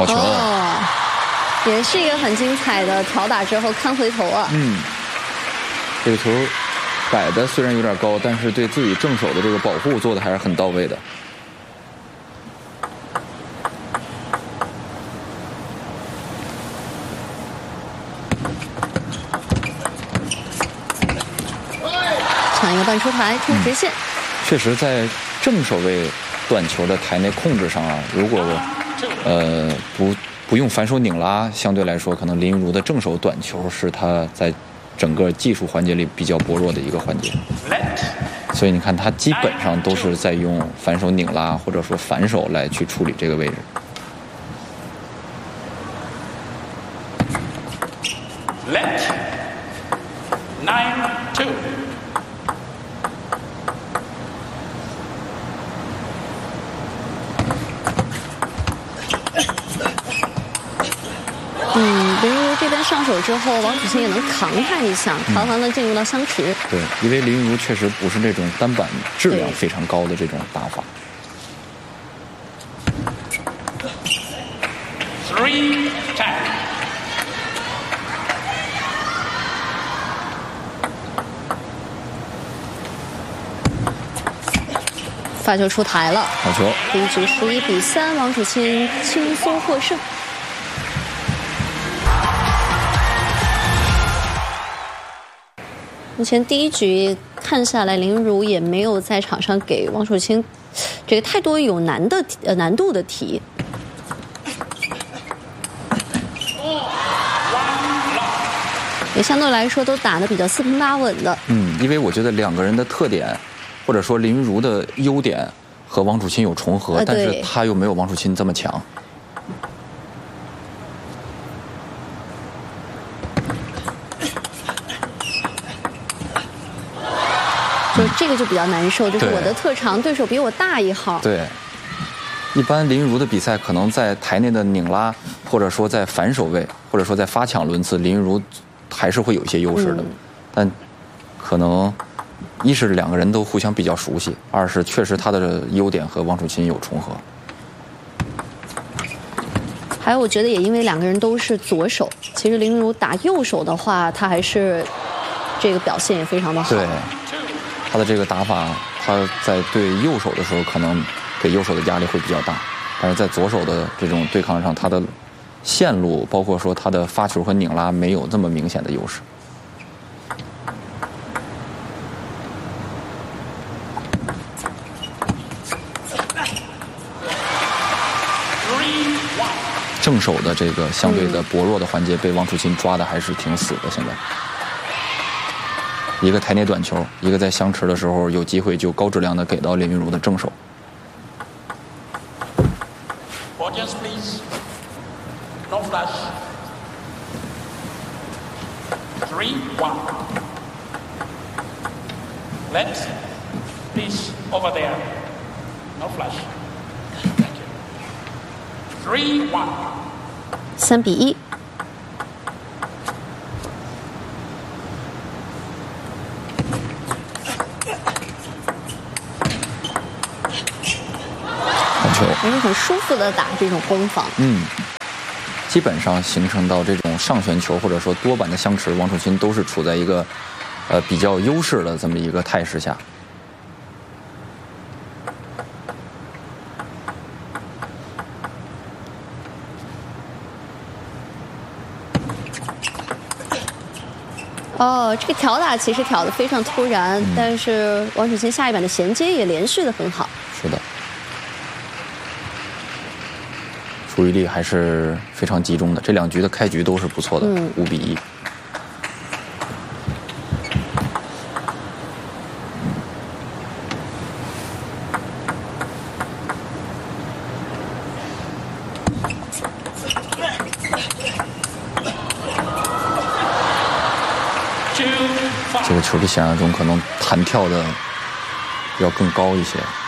好球！ 哦，也是一个很精彩的挑打之后看回头啊。 这个球摆的虽然有点高，但是对自己正手的这个保护做的还是很到位的。 抢一个半出台出直线。 确实，在正手位短球的台内控制上啊，如果不用反手拧拉，相对来说，可能林昀儒的正手短球是他在整个技术环节里比较薄弱的一个环节。所以你看，他基本上都是在用反手拧拉或者说反手来去处理这个位置。 林昀儒这边上手之后，王楚钦也能扛他一下，团环呢进入到相持。 对，因为林昀儒确实不是那种单板质量非常高的这种打法。 发球出台了， 好球！ 第一局11-3，王楚钦轻松获胜。目前第一局看下来，林昀儒也没有在场上给王楚钦这个太多有难度的题。也相对来说都打得比较四平八稳的。 因为我觉得两个人的特点，或者说林昀儒的优点和王楚钦有重合，但是他又没有王楚钦这么强。 就这个就比较难受，就是我的特长，对手比我大一号。 对，一般林昀儒的比赛可能在台内的拧拉，或者说在反手位，或者说在发抢轮次，林昀儒还是会有一些优势的。但可能一是两个人都互相比较熟悉，二是确实他的优点和王楚钦有重合。 还有，我觉得也因为两个人都是左手，其实林昀儒打右手的话，他还是这个表现也非常的好。 对。他的这个打法，他在对右手的时候可能给右手的压力会比较大，但是在左手的这种对抗上，他的线路包括说他的发球和拧拉没有这么明显的优势。正手的这个相对的薄弱的环节被王楚钦抓的还是挺死的，现在。一个台内短球，一个在相持的时候有机会就高质量的给到林昀儒的正手。 Audience please, no flash. 3-1. Left, please over there, no flash. Thank you. 3-1. 3-1。也是很舒服的打这种攻防。 基本上形成到这种上旋球或者说多板的相持，王楚钦都是处在一个比较优势的这么一个态势下。 这个挑打其实挑得非常突然，但是王楚钦下一板的衔接也连续的很好。 是的。注意力还是非常集中的，这两局的开局都是不错的，5-1。这个球比想象中可能弹跳的要更高一些。